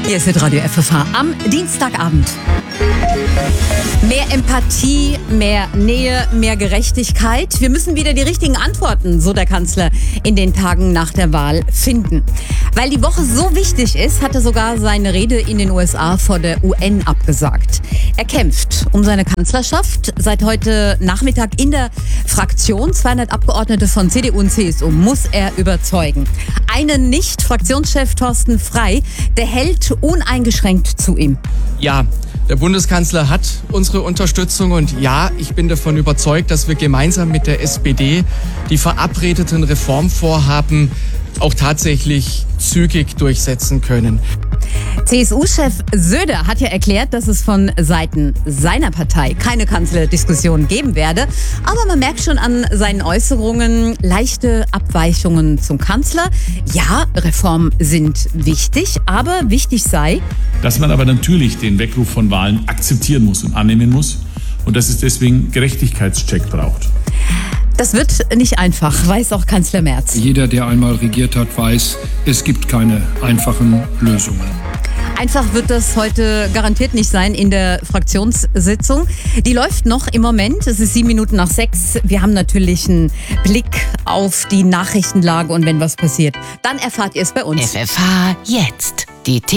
Hier ist Radio FFH am Dienstagabend. Mehr Empathie, mehr Nähe, mehr Gerechtigkeit. Wir müssen wieder die richtigen Antworten, so der Kanzler, in den Tagen nach der Wahl finden. Weil die Woche so wichtig ist, hat er sogar seine Rede in den USA vor der UN abgesagt. Er kämpft um seine Kanzlerschaft. Seit heute Nachmittag in der Fraktion. 200 Abgeordnete von CDU und CSU muss er überzeugen. Einen nicht, Fraktionschef Thorsten Frey, der hält uneingeschränkt zu ihm. Ja, der Bundeskanzler hat unsere Unterstützung und ja, ich bin davon überzeugt, dass wir gemeinsam mit der SPD die verabredeten Reformvorhaben auch tatsächlich zügig durchsetzen können. CSU-Chef Söder hat ja erklärt, dass es von Seiten seiner Partei keine Kanzlerdiskussion geben werde. Aber man merkt schon an seinen Äußerungen leichte Abweichungen zum Kanzler. Ja, Reformen sind wichtig, aber wichtig sei, dass man aber natürlich den Weckruf von Wahlen akzeptieren muss und annehmen muss und dass es deswegen Gerechtigkeitscheck braucht. Das wird nicht einfach, weiß auch Kanzler Merz. Jeder, der einmal regiert hat, weiß, es gibt keine einfachen Lösungen. Einfach wird das heute garantiert nicht sein in der Fraktionssitzung. Die läuft noch im Moment. Es ist 6:07. Wir haben natürlich einen Blick auf die Nachrichtenlage und wenn was passiert, dann erfahrt ihr es bei uns. FFH jetzt. Die